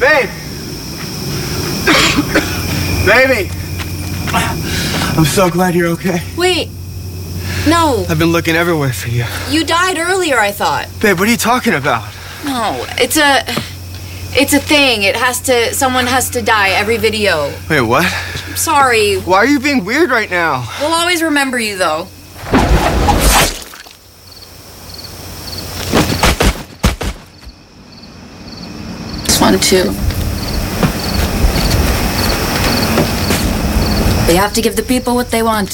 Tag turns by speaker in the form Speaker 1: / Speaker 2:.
Speaker 1: Babe! Baby! I'm so glad you're okay.
Speaker 2: Wait. No.
Speaker 1: I've been looking everywhere for you.
Speaker 2: You died earlier, I thought.
Speaker 1: Babe, what are you talking about?
Speaker 2: No, it's a thing. Someone has to die every video.
Speaker 1: Wait, what?
Speaker 2: Sorry.
Speaker 1: Why are you being weird right now?
Speaker 2: We'll always remember you, though. This one, too. They have to give the people what they want.